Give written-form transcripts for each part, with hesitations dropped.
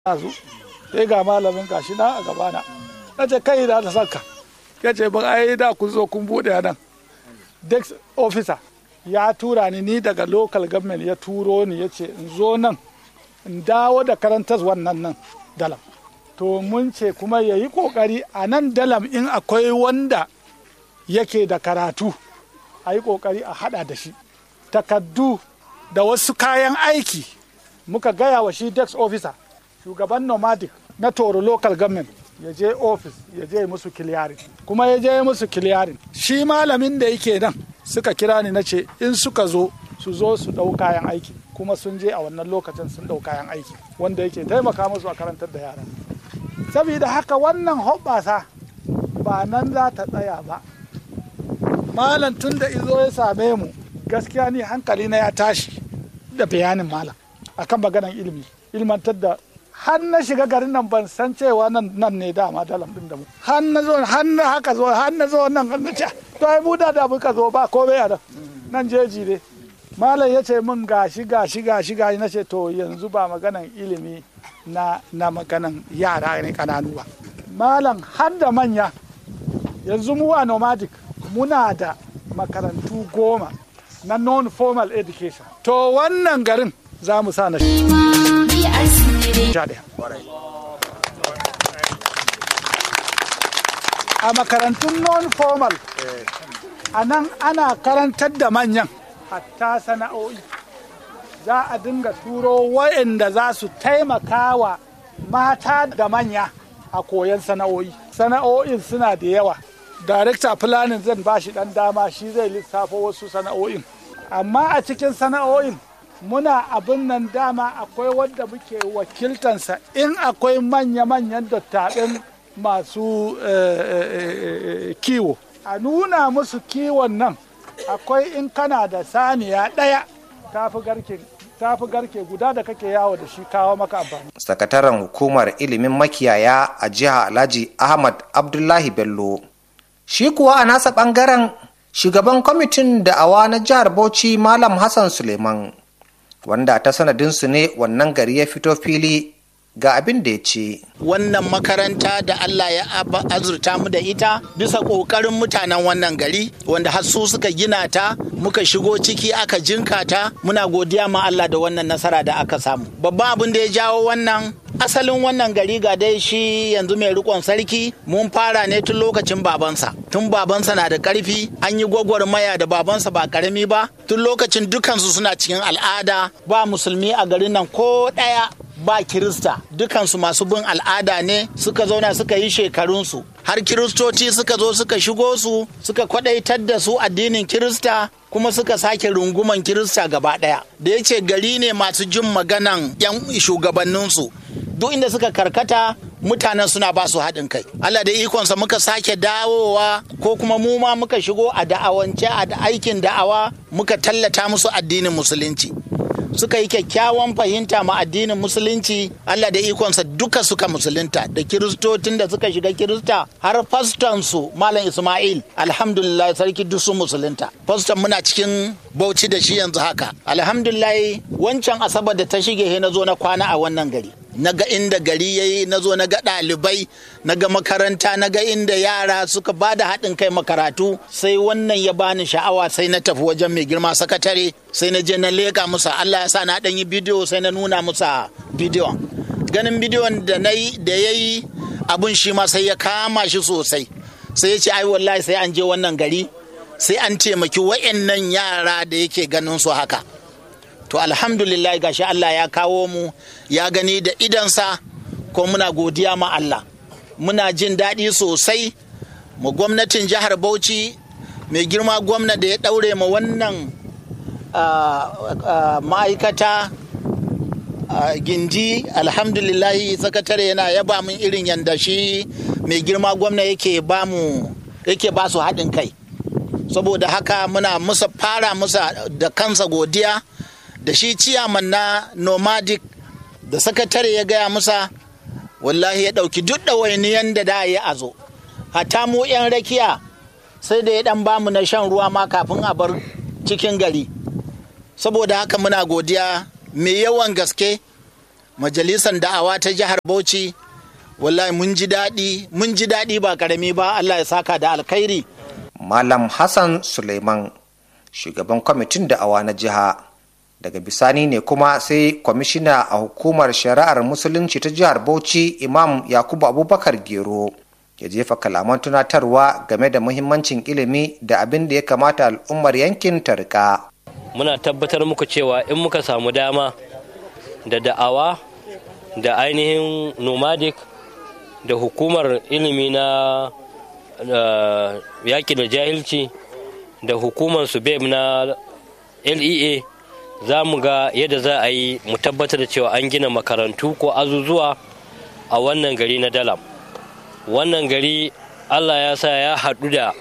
zo sai ga malamin gashi na a gabana na ce kai da ta saka ya ce ban ai da kun zo kun bude nan desk officer ya tura ni daga local government ya turo ni ya ce in zo nan in dawo da karantar wannan nan dalam to mun ce kuma ya yi kokari a nan dalam in akwai wanda yake da karatu a yi kokari a hada da shi takaddu da wasu kayan aiki muka gaya wa shi desk officer shugaban nomadic na toro local government ya je office ya je musu kiliyarin kuma ya je musu kiliyarin shi malamin da yake nan suka kira ni na ce in suka zo su zo su dau kayan aiki kuma sun je a wannan lokacin sun dau kayan aiki wanda yake taimaka musu a karantar da yara saboda haka wannan hoɓɓasa ba nan za ta tsaya ba malam tun da izo ya same mu gaskiya ni hankali na ya tashi da bayanin malam akan maganan ilimi ilmantar da har na shiga garin nan ban san cewa nan ne dama dalam din da mu har na zo nan na ce to ai mu da muka zo ba komai a nan jeji ne malam ya ce min gashi na ce to yanzu ba maganan ilimi na maganan yara ne kananu ba malam har da manya yanzu mu a nomadic muna da makarantu 10 na non-formal education to wannan garin za mu sa na a makarantun non-formal a nan ana karantar da manyan hatta sana'o'i za a dinga turo waɗanda za su taimaka wa mata da manya a koyon sana'o'in suna da yawa director planning zan ba shi ɗan dama shi zai lissafa wasu sana'o'in amma a cikin sana'o'in muna abin nan dama akwai wanda muke wakiltansa in akwai manya-manyan dattaɓen masu kiwo a nuna musu kiwon nan akwai in kana da saniya ɗaya tafi garke guda da kake yawo da shi kawo maka amfani. Sakataren hukumar ilimin makiyaya a jiha Alhaji Ahmad Abdullahi Bello shi kuwa a nasa ɓangaren shugaban kwamitin da'awa na jihar Bauchi Malam Hassan Suleiman wanda ta sanadinsu ne wannan gari ya fito fili ga abin da ya ce. Wannan makaranta da Allah ya azurta mu da ita bisa ƙoƙarin mutanen wannan gari wanda har su suka gina ta muka shigo ciki aka jinka ta muna godiya ma Allah da wannan nasara da aka samu. Babban abin da ya jawo wannan asalin wannan gari ga dai shi yanzu mai rikon sarki mun fara ne tun lokacin babansa. Tun babansa na da ƙarfi an yi gwagwarmaya da babansa ba ƙarami ba tun lokacin dukansu suna cikin al'ada ba musulmi a garin nan ko ɗaya. Ba kirista dukansu masu bin al'ada ne suka zauna suka yi shekarunsu har kiristoci suka zo suka shigo su suka kwadaitar da su addinin kirista kuma suka sake runguman kirista gaba daya da yace gari ne masu jin maganan yan shugabanninsu duk inda suka karkata mutanen suna ba su haɗin kai Allah da ikonsa muka sake dawowa ko kuma mu ma muka shigo a da'awance a aikin da'awa muka tallata musu addinin musulunci suka yi kyakkyawan fahimta ma addinin musulunci Allah da ikonsa duka suka musulunta da kiristocin da suka shiga kirista har fastonsu Malam Ismail alhamdulillah sarki duk su musulunta faston muna cikin Bauchi da shi yanzu haka alhamdulillah wancan asabar da ta shige he na zo na kwana a wannan gari naga inda gari yayi nazo naga ɗalibai naga makaranta naga inda yara suka bada haɗin kai makaratu sai wannan ya bani sha'awa sai na tafi wajen mai girma sakatare sai na je na leka musa Allah ya sa na ɗan yi bidiyo sai na nuna musa bidiyon ganin bidiyon da yayi abun shi ma sai ya kama shi sosai sai ya ce ai wallahi sai an je wannan gari sai an taimaki wayannan yara da yake ganin su haka to alhamdulillah gashi Allah ya kawo mu ya gani da idansa ko muna godiya ma Allah muna jin daɗi sosai mu gwamnatin jihar Bauchi mai girma gwamna da ya ɗaure ma wannan ma'aikata gindi alhamdulillah sakatare yana yaba min irin yanda shi mai girma gwamna yake ba su haɗin kai saboda haka muna fara musa da kansa godiya da shi ciyaman na nomadic da sakatare ya gaya musa wallahi ya ɗauki duk ɗawainiyan da ya azo hata mu 'yan rakiya sai da ya ɗan bamu na shan ruwa ma kafin a bar cikin gari saboda haka muna godiya mai yawan gaske majalisar da'awa ta jihar Bauchi wallahi mun ji daɗi ba ƙarami ba. Allah ya saka da alkhairi. Malam Hassan Suleiman, shugaban kwamitin da'awa na jiha. Daga bisani ne kuma sai kwamishina a hukumar shari'ar musulunci ta jihar Bauchi Imam Yakubu Abubakar Gero ya jefa kalaman tunatarwa game da muhimmancin ilimi da abin da ya kamata al'ummar yankin ta rika. Muna tabbatar muku cewa in muka samu dama da da'awa da ainihin nomadic da hukumar ilimi na yaƙi da jahilci da hukumar subeb na LEA za mu ga yadda za a yi mu tabbatar da cewa an gina makarantu ko azuzuwa a wannan gari na Dalam. Wannan gari Allah ya sa ya haɗu da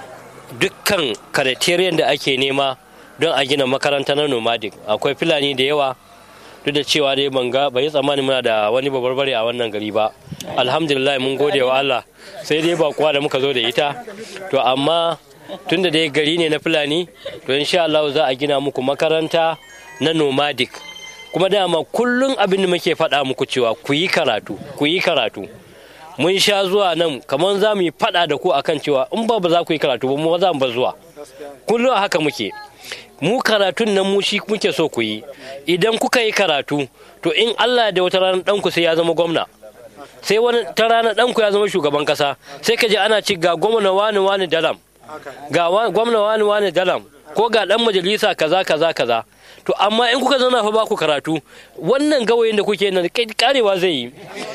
dukkan criterion da ake nema don a gina makaranta na nomadic. Akwai Fulani da yawa, duk da cewa dai bai tsammani muna da wani babarbare a wannan gari ba. Alhamdulillah mun gode wa Allah, sai dai ba kuwa da muka zo da ita. To amma tunda dai gari ne na Fulani, to insha Allah za a gina muku makaranta na nomadic. Kuma dama kullum abin da muke faɗa muku cewa ku yi karatu. Mun sha zuwa nan kamar za mu yi faɗa da ku akan cewa in ba za ku yi karatu ba mu za mu ba zuwa. Kullum haka muke. Mu karatun nan mu shi muke so ku yi. Idan kuka yi karatu, to in Allah da wata rana ɗanku sai ya zama gwamna. Sai wani ta rana ɗanku ya zama shugaban ƙasa. Sai ka je ana ci ga gwamna wani Dalam. Ga gwamna wani Dalam. Ko ga ɗan majalisa kaza. To amma in kuka zauna fa ba ku karatu, wannan gawayin da kuke nan karewa zai yi.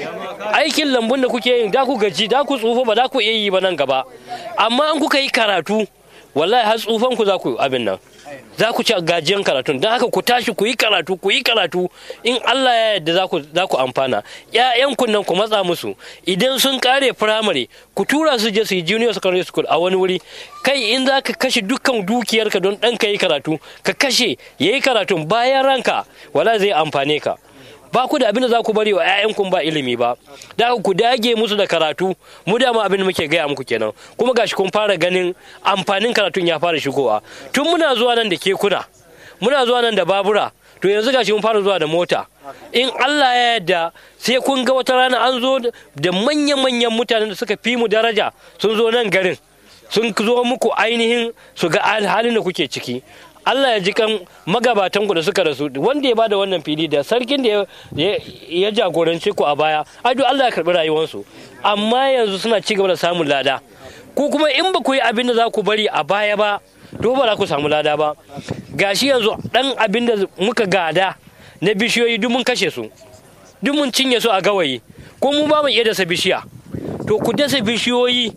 Aikin lambun da kuke yin da ku gaji, da ku tsufa ba da ku iya yi ba nan gaba. Amma in kuka yi karatu, wallahi har tsufan ku za ku abin nan. Za ku ci gajiyan karatun, don haka ku tashi ku yi karatu in Allah ya yarda za ku amfana. Ƴaƴanku nan ku matsa musu, idan sun kare firamare ku tura su je su yi junior secondary school a wani wuri. Kai in za ka kashe dukkan dukiyarka don ɗanka yi karatu, ka kashe ya yi karatun bayan ranka, wala zai amfane ka. Ba ku da abin da za ku bari wa 'ya'yanku ba ilimi ba, da ku dage musu da karatu. Mu dama abin da muke gaya muku kenan, kuma gashi kun fara ganin amfanin karatun ya fara shigowa. Tun muna zuwa nan da kekuna, muna zuwa nan da babura, to yanzu gashi mun fara zuwa da mota. In Allah ya yarda sai kun ga wata rana an zo da manyan mutanen da suka fi mu daraja sun zo nan garin, sun zo muku ainihin su ga halin da kuke ciki. Allah ya ji kan magabatan ku da suka rasu, wanda ya bada wannan fili da sarkin da ya jagorance ku a baya, ado Allah ya karbi rayuwarsu, amma yanzu suna ci gaba da samun lada. Ku kuma in ba ku yi abin da za ku bari a baya ba, to ba za ku samu lada ba. Gashi yanzu dan abin da muka gada na bishiyoyi duk mun kashe su, duk mun cinye su a gawayi, ko mu ba mu iya dasa bishiya. To ku dasa bishiyoyi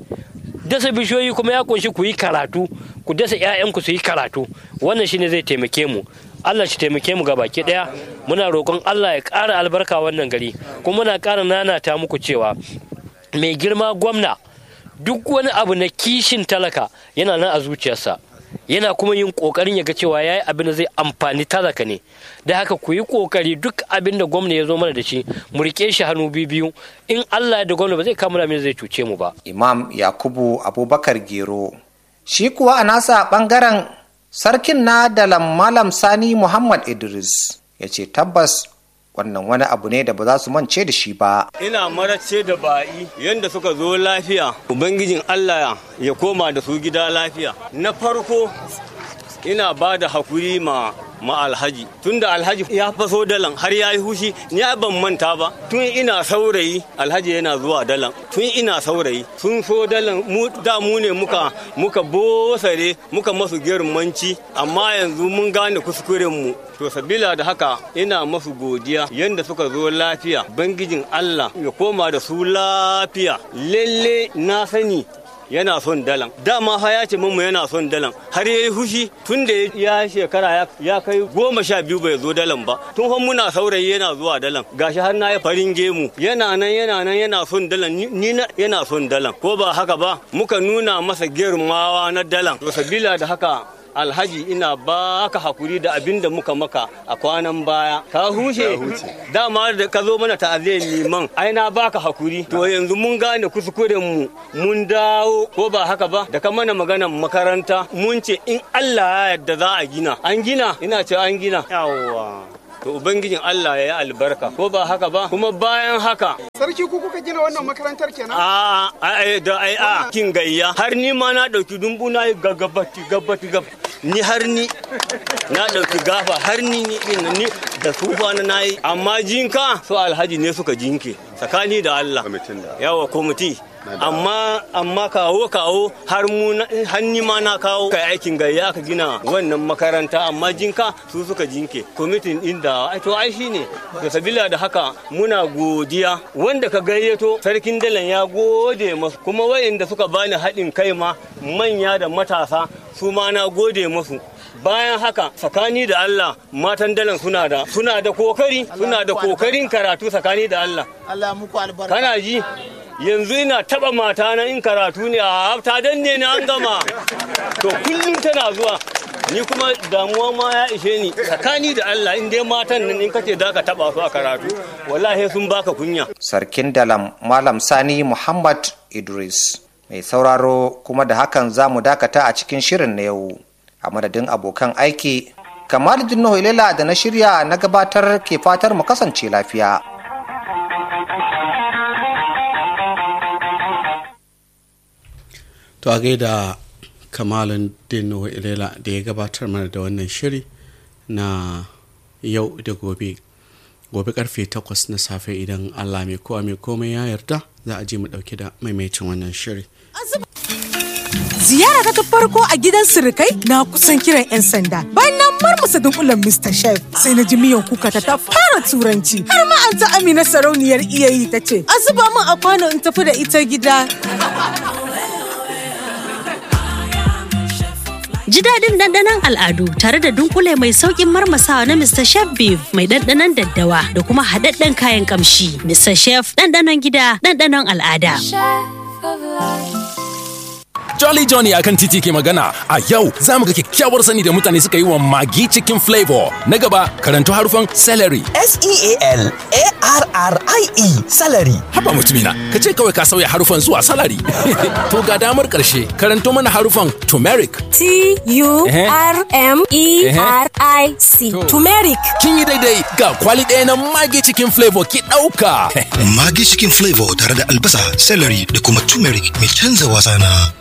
kuma ya kunshi ku yi karatu, ku dasa 'ya'yanku su yi karatu. Wannan shine zai taimake mu. Allah shi taimake mu gabaki daya. Muna roƙon Allah ya ƙara albarka wannan gari, kuma muna ƙara nanata muku cewa mai girma gwamna duk wani abu na kishin talaka yana nan a zuciyarsa, yana kuma yin ƙoƙarin ya ga cewa yayi abin da zai amfani talaka ne. Da haka ku yi ƙoƙari duk abin da gwamna ya zo mana da shi mu riƙe shi hannu biyu. In Allah da gwamna ba zai kama da zai cuce mu ba. Imam Yakubu Abubakar Gero. Shi kuwa a nasa ɓangaren sarkin na Dalam Malam Sani Muhammad Idris ya ce tabbas wannan wani abu ne da ba za su mance da shi ba. Ina marace da ba'i yadda suka zo lafiya, Ubangijin Allah ya koma da su gida lafiya. Na farko ina ba da hakuri ma alhaji, tunda alhaji ya faso dalan har ya yi hushi, ni ban manta ba. Tun ina saurayi alhaji yana zuwa dalan, sun so dalan mu ne muka bosare muka masu girmanci, amma yanzu mun gane kuskuren mu. To sabila da haka ina masu godiya yanda suka zo lafiya, bangijin Allah ya koma da su lafiya. Lalle na sani yana son dalan, dama fa ya ce mu yana son dalan, har yayi hushi tun da ya shekara ya kai 12 bai zo dalan ba. Tun fa muna saurayi yana zuwa dalan, gashi har na ya farin gemu, yana nan yana son dalan, ni yana son dalan, ko ba haka ba muka nuna masa girmawa na dalan. To sabila da haka alhaji ina baka hakuri da abin da muka maka a kwanan baya, ka hushe dama da ka zo mana ta'aziyar liman, ai na baka hakuri. To yanzu mun gane kuskuren mu, mun dawo, ko ba haka ba, da ka mana maganar makaranta mun ce in Allah ya yarda za a gina. An gina? Ina ce an gina. Yawwa to ubangijin Allah ya yi albarka ko ba haka ba. Kuma bayan haka sarki ku kuka gina wannan makarantar kenan? A kin gayya har ni ma na dauki dumbu na gabati ni har ni na dauki gafa har ni da sufa na nayi, amma jinka su alhaji ne suka jinke tsakani da Allah yawa komiti, amma kawo har ni ma na kawo kai aikin gayya ka gina wannan makaranta, amma jinka su suka jinke komitin din da to ai shine da sabila da haka muna godiya wanda ka gayyato sarkin dalan ya gode masu, kuma wayanda suka bani haɗin kai ma manya da matasa su ma na gode musu. Bayan haka tsakani da Allah matan dalan suna da kokarin karatu tsakani da Allah. Allah muku albarka. Kana ji yanzu ina taba mata na in karatu ne a hafta danne na an gama to kullum tana zuwa, ni kuma damuwa ma ya ishe ni tsakani da Allah in dai matan nan in kace da ka taba su a karatu wallahi sun baka kunya. Sarkin dalam Malam Sani Muhammad Idris. Mai sauraro kuma da hakan za mu dakata a cikin shirin na yau. A madadin abokan aiki, Kamaluddin Nuhu Ilela da na shirya na gabatar ke fatar mu kasance lafiya. To a gaida Kamaluddin Nuhu Ilela da ya gabatar mana da wannan shiri na yau da gobe. Gobe karfe 8 na safe idan Allah mai kowa mai komai ya yarda za a je mu dauke da maimaicin wannan shiri. Ziyara ta farko a gidan sirikai na kusan kiran 'yan sanda. Bayan na marmasa dunkulen Mr. Chef sai na ji miyan kuka ta fara turanci. Har ma an ta Amina sarauniyar iyayi ta ce, "A zuba min a kwano in tafi da ita gida." Ji daɗin ɗanɗanon al'adu tare da dunkule mai sauƙin marmasawa na Mr. Chef Beef mai ɗanɗanon daddawa da kuma haɗaɗɗen kayan ƙamshi. Mr. Chef ɗanɗanon gida, ɗanɗanon al'ada. Jolly Johnny akan titi ke magana. A yau za mu ga kyakkyawar sani da mutane suka yi wa Maggi Chicken Flavor. Na gaba karanto harufan celery. S-E-A-L-A-R-R-I-E celery. Haba mutumina, ka ce kawai ka sauya harufan zuwa salary. To ga damar ƙarshe, karanto mana harufan turmeric. T-U-R-M-E-R-I-C. Turmeric. Kin yi daidai, ga kwali ɗaya na Maggi Chicken Flavor ki ɗauka. Maggi Chicken Flavor tare da albasa, celery da kuma turmeric mai canza wasa na.